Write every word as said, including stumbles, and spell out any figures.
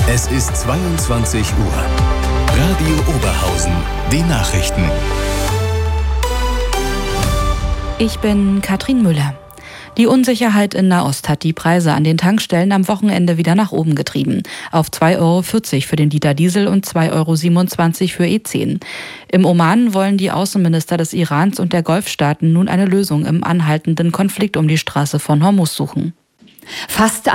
Es ist zweiundzwanzig Uhr. Radio Oberhausen. Die Nachrichten. Ich bin Katrin Müller. Die Unsicherheit in Nahost hat die Preise an den Tankstellen am Wochenende wieder nach oben getrieben. Auf zwei Euro vierzig für den Liter Diesel und zwei Euro siebenundzwanzig für E zehn. Im Oman wollen die Außenminister des Irans und der Golfstaaten nun eine Lösung im anhaltenden Konflikt um die Straße von Hormuz suchen. Fast